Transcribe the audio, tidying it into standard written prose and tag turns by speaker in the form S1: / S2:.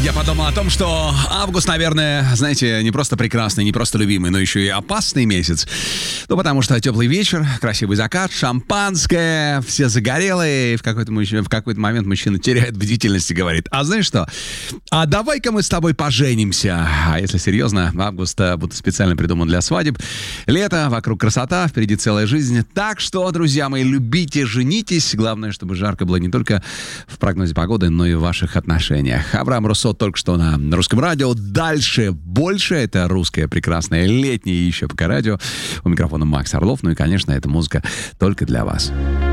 S1: Я подумал о том, что август, наверное, знаете, не просто прекрасный, не просто любимый, но еще и опасный месяц. Ну, потому что теплый вечер, красивый закат, шампанское, все загорелые, и в какой-то момент мужчина теряет бдительность и говорит: а знаешь что, а давай-ка мы с тобой поженимся. А если серьезно, август будто специально придуман для свадеб. Лето, вокруг красота, впереди целая жизнь. Так что, друзья мои, любите, женитесь. Главное, чтобы жарко было не только в прогнозе погоды, но и в ваших отношениях. Авраам Руссо только что на Русском радио. Дальше больше. Это русское прекрасное летнее еще пока радио. У микрофона Макс Орлов. Ну и, конечно, эта музыка только для вас.